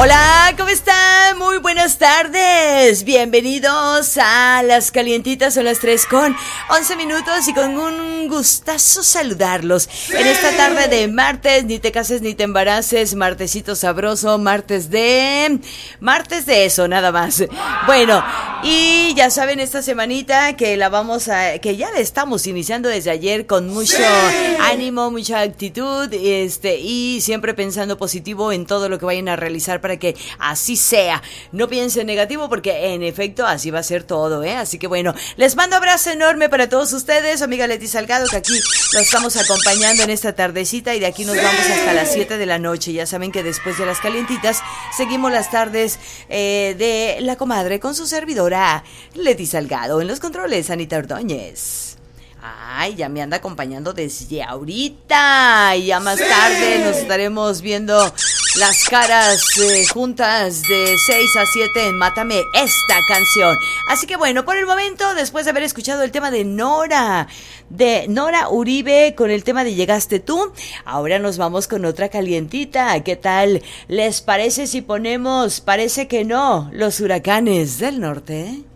Hola, ¿cómo están? Muy buenas tardes. Bienvenidos a Las Calientitas, son las 3:11 y con un gustazo saludarlos en esta tarde de martes. Ni te cases ni te embaraces, martesito sabroso, martes de eso, nada más. Bueno, y ya saben, esta semanita que que ya la estamos iniciando desde ayer con mucho ánimo, mucha actitud, y siempre pensando positivo en todo lo que vayan a realizar para que así sea. No piensen negativo porque en efecto así va a ser todo, ¿eh? Así que bueno, les mando un abrazo enorme para todos ustedes, amiga Leti Salgado, que aquí los estamos acompañando en esta tardecita y de aquí nos vamos hasta las 7 de la noche. Ya saben que después de Las Calientitas seguimos las tardes de la comadre con su servidora Leti Salgado. En los controles, Anita Ordóñez. Ay, ya me anda acompañando desde ahorita. Y ya más tarde nos estaremos viendo las caras juntas de 6 a 7 en Mátame esta canción. Así que bueno, por el momento, después de haber escuchado el tema de Nora Uribe con el tema de Llegaste tú, ahora nos vamos con otra calientita. ¿Qué tal les parece si ponemos Parece que no, Los Huracanes del Norte?